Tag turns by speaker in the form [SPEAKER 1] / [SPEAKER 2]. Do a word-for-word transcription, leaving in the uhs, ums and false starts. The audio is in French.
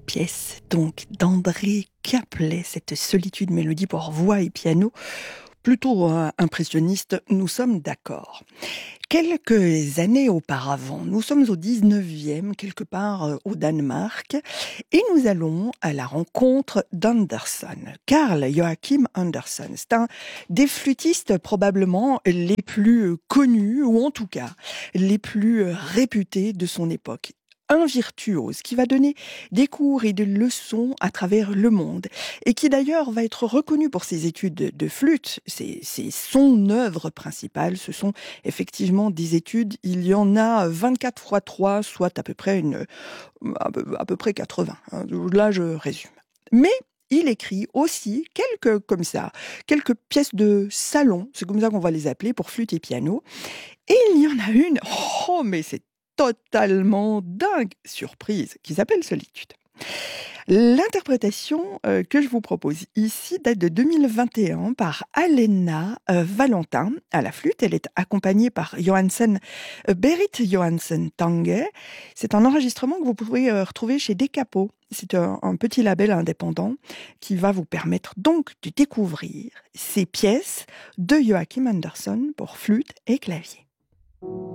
[SPEAKER 1] pièce donc d'André Caplet, cette solitude mélodie pour voix et piano, plutôt euh, impressionniste, nous sommes d'accord. Quelques années auparavant, nous sommes au dix-neuvième, quelque part euh, au Danemark, et nous allons à la rencontre d'Anderson, Carl Joachim Andersen. C'est un des flûtistes probablement les plus connus, ou en tout cas les plus réputés de son époque. Un virtuose qui va donner des cours et des leçons à travers le monde et qui d'ailleurs va être reconnu pour ses études de, de flûte. C'est, c'est son œuvre principale. Ce sont effectivement des études. Il y en a vingt-quatre fois trois, soit à peu près une, à peu, à peu près quatre-vingts. Là, je résume. Mais il écrit aussi quelques, comme ça, quelques pièces de salon. C'est comme ça qu'on va les appeler pour flûte et piano. Et il y en a une, oh, mais c'est totalement dingue, surprise, qui s'appelle Solitude. L'interprétation euh, que je vous propose ici date de deux mille vingt et un par Alena euh, Valentin à la flûte. Elle est accompagnée par Johansen, euh, Berit Johansen Tange. C'est un enregistrement que vous pouvez euh, retrouver chez Decapo. C'est un, un petit label indépendant qui va vous permettre donc de découvrir ces pièces de Joachim Andersen pour flûte et clavier.